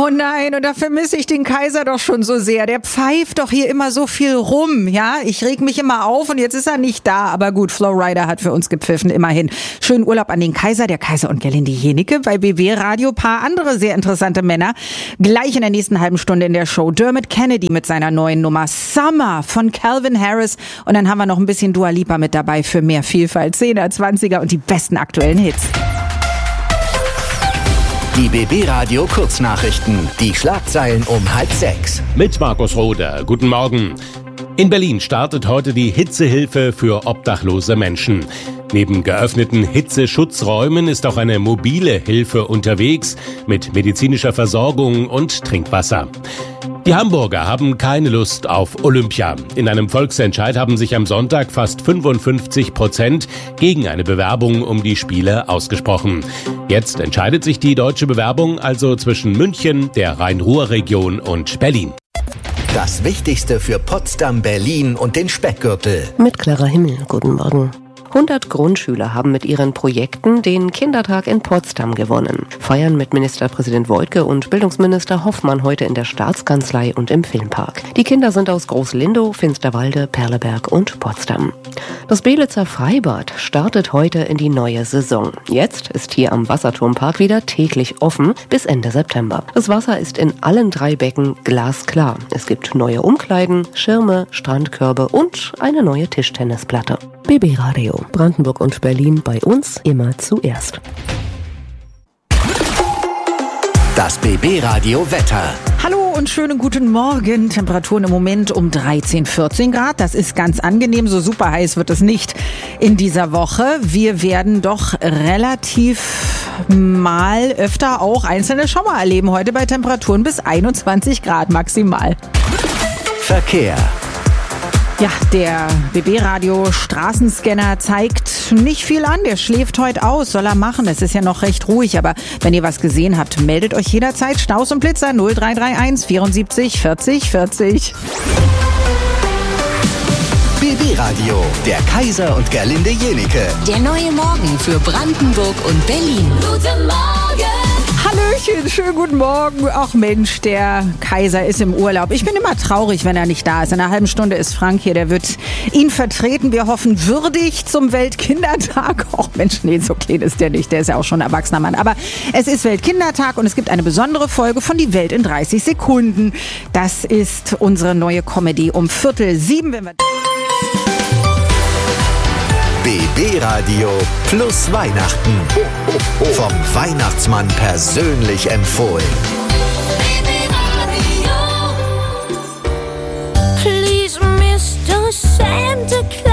nein, und da vermisse ich den Kaiser doch schon so sehr. Der pfeift doch hier immer so viel rum, ja. Ich reg mich immer auf und jetzt ist er nicht da. Aber gut, Flowrider hat für uns gepfiffen, immerhin. Schönen Urlaub an den Kaiser, der Kaiser und Gerlinde Jenike bei BB Radio. Paar andere sehr interessante Männer. Gleich in der nächsten halben Stunde in der Show Dermot Kennedy mit seiner neuen Nummer Summer von Calvin Harris. Und dann haben wir noch ein bisschen Dua Lipa mit dabei für mehr Vielfalt. 10er, 20er und die besten aktuellen Hits. Die BB Radio Kurznachrichten. Die Schlagzeilen um 5:30. Mit Markus Roder. Guten Morgen. In Berlin startet heute die Hitzehilfe für obdachlose Menschen. Neben geöffneten Hitzeschutzräumen ist auch eine mobile Hilfe unterwegs mit medizinischer Versorgung und Trinkwasser. Die Hamburger haben keine Lust auf Olympia. In einem Volksentscheid haben sich am Sonntag fast 55% gegen eine Bewerbung um die Spiele ausgesprochen. Jetzt entscheidet sich die deutsche Bewerbung also zwischen München, der Rhein-Ruhr-Region und Berlin. Das Wichtigste für Potsdam, Berlin und den Speckgürtel. Mit Clara Himmel, guten Morgen. 100 Grundschüler haben mit ihren Projekten den Kindertag in Potsdam gewonnen. Feiern mit Ministerpräsident Woidke und Bildungsminister Hoffmann heute in der Staatskanzlei und im Filmpark. Die Kinder sind aus Groß-Lindow, Finsterwalde, Perleberg und Potsdam. Das Beelitzer Freibad startet heute in die neue Saison. Jetzt ist hier am Wasserturmpark wieder täglich offen bis Ende September. Das Wasser ist in allen 3 Becken glasklar. Es gibt neue Umkleiden, Schirme, Strandkörbe und eine neue Tischtennisplatte. BB Radio, Brandenburg und Berlin, bei uns immer zuerst. Das BB Radio Wetter. Hallo und schönen guten Morgen. Temperaturen im Moment um 13, 14 Grad. Das ist ganz angenehm. So super heiß wird es nicht in dieser Woche. Wir werden doch relativ mal öfter auch einzelne Schauer erleben. Heute bei Temperaturen bis 21 Grad maximal. Verkehr. Ja, der BB-Radio Straßenscanner zeigt nicht viel an. Der schläft heute aus, soll er machen. Es ist ja noch recht ruhig, aber wenn ihr was gesehen habt, meldet euch jederzeit. Staus und Blitzer 0331 74 40 40. BB Radio, der Kaiser und Gerlinde Jenike. Der neue Morgen für Brandenburg und Berlin. Guten Morgen! Hallöchen, schönen guten Morgen. Ach Mensch, der Kaiser ist im Urlaub. Ich bin immer traurig, wenn er nicht da ist. In einer halben Stunde ist Frank hier, der wird ihn vertreten. Wir hoffen würdig zum Weltkindertag. Och Mensch, nee, so klein ist der nicht. Der ist ja auch schon ein erwachsener Mann. Aber es ist Weltkindertag und es gibt eine besondere Folge von Die Welt in 30 Sekunden. Das ist unsere neue Comedy um 6:45, wenn wir... BB Radio plus Weihnachten. Vom Weihnachtsmann persönlich empfohlen. Please, Mr. Santa Claus.